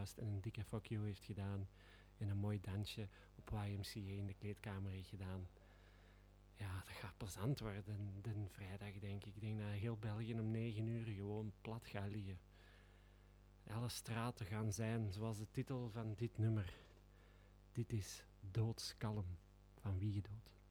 applaust en een dikke fuck you heeft gedaan en een mooi dansje op YMCA in de kleedkamer heeft gedaan. Ja, dat gaat plezant worden, de vrijdag, denk ik. Ik denk dat heel België om 9 uur gewoon plat gaat liggen. Alle straten gaan zijn, zoals de titel van dit nummer. Dit is Doodskalm van Wiegedood.